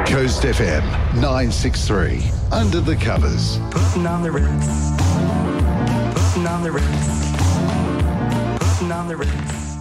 Coast FM 963. Under the covers. Putting on the Ritz. Putting on the Ritz. Putting on the Ritz.